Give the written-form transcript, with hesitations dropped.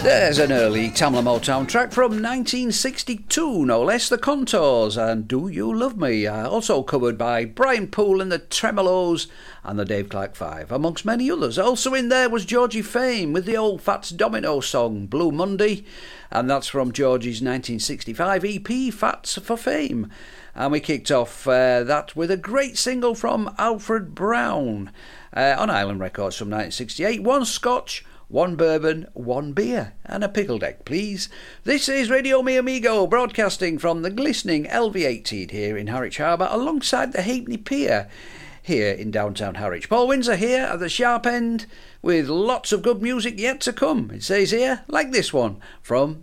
There's an early Tamla Motown track from 1962, no less, The Contours and Do You Love Me, also covered by Brian Poole and the Tremolos and the Dave Clark Five, amongst many others. Also in there was Georgie Fame with the old Fats Domino song, Blue Monday, and that's from Georgie's 1965 EP, Fats for Fame. And we kicked off that with a great single from Alfred Brown on Island Records from 1968, One Scotch, One Bourbon, One Beer, and a pickle deck, please. This is Radio Mi Amigo, broadcasting from the glistening LV18 here in Harwich Harbour, alongside the Halfpenny Pier here in downtown Harwich. Paul Windsor here at the sharp end, with lots of good music yet to come. It says here, like this one, from